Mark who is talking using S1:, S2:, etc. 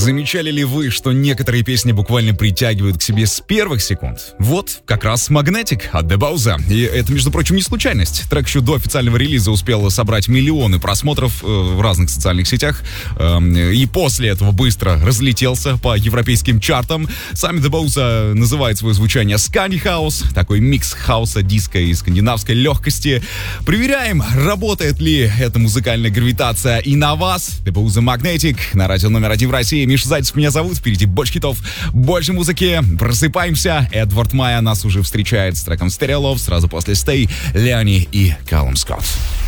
S1: Замечали ли вы, что некоторые песни буквально притягивают к себе с первых секунд? Вот, как раз Magnetic от Debbouze. И это, между прочим, не случайность. Трек еще до официального релиза успел собрать миллионы просмотров в разных социальных сетях. И после этого быстро разлетелся по европейским чартам. Сами Debbouze называют свое звучание Scandi House, такой микс хауса, диска и скандинавской легкости. Проверяем, работает ли эта музыкальная гравитация и на вас. Debbouze Magnetic на радио номер 1 в России. Миша Зайцев меня зовут. Впереди больше хитов, больше музыки. Просыпаемся. Эдвард Майя нас уже встречает с треком Stereo Love. Сразу после Stay, Леони и Калум Скотт.